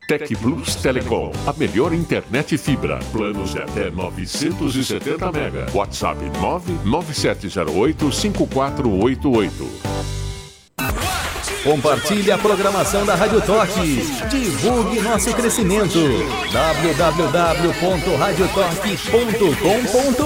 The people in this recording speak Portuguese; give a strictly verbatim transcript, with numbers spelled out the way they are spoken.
Tec Plus Telecom, a melhor internet fibra. Planos de até novecentos e setenta mega. WhatsApp nove nove sete zero oito cinco quatro oito oito. Compartilhe a programação da Rádio Toque. Divulgue nosso crescimento. w w w ponto rádio toque ponto com ponto